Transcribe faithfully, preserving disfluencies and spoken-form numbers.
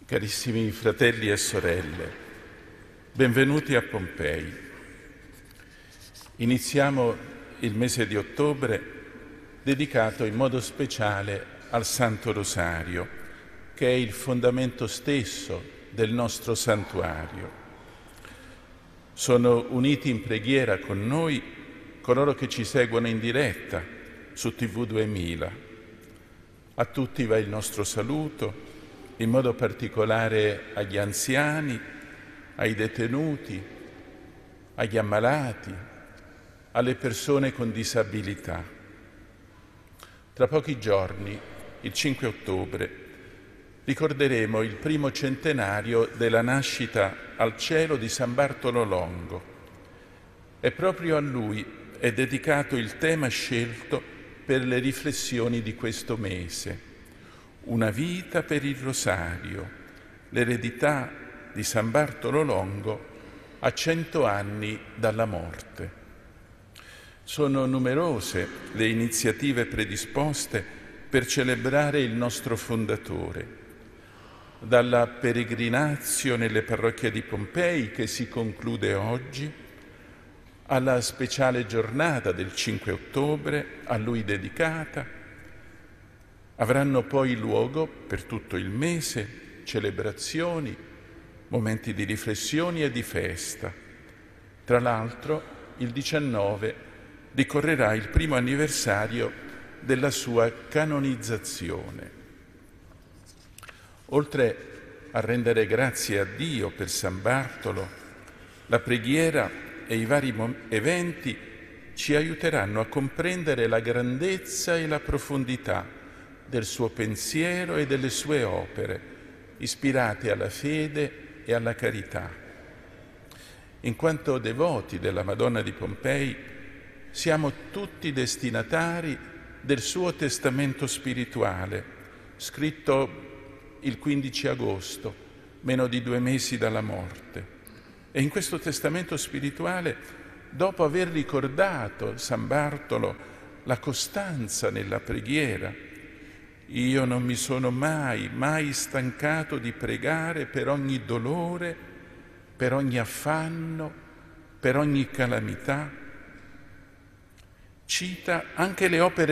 Carissimi fratelli e sorelle, benvenuti a Pompei. Iniziamo il mese di ottobre dedicato in modo speciale al Santo Rosario, che è il fondamento stesso del nostro santuario. Sono uniti in preghiera con noi coloro che ci seguono in diretta su T V duemila. A tutti va il nostro saluto, in modo particolare agli anziani, ai detenuti, agli ammalati, alle persone con disabilità. Tra pochi giorni, il cinque ottobre, ricorderemo il primo centenario della nascita al cielo di San Bartolo Longo e proprio a lui è dedicato il tema scelto per le riflessioni di questo mese. Una vita per il Rosario, l'eredità di San Bartolo Longo a cento anni dalla morte. Sono numerose le iniziative predisposte per celebrare il nostro fondatore, dalla peregrinazio nelle parrocchie di Pompei, che si conclude oggi, alla speciale giornata del cinque ottobre, a lui dedicata. Avranno poi luogo per tutto il mese celebrazioni, momenti di riflessioni e di festa. Tra l'altro, il diciannove ricorrerà il primo anniversario della sua canonizzazione. Oltre a rendere grazie a Dio per San Bartolo, la preghiera e i vari eventi ci aiuteranno a comprendere la grandezza e la profondità del suo pensiero e delle sue opere, ispirate alla fede e alla carità. In quanto devoti della Madonna di Pompei, siamo tutti destinatari del suo testamento spirituale, scritto il quindici agosto, meno di due mesi dalla morte. E in questo testamento spirituale, dopo aver ricordato San Bartolo la costanza nella preghiera, io non mi sono mai, mai stancato di pregare per ogni dolore, per ogni affanno, per ogni calamità. Cita anche le opere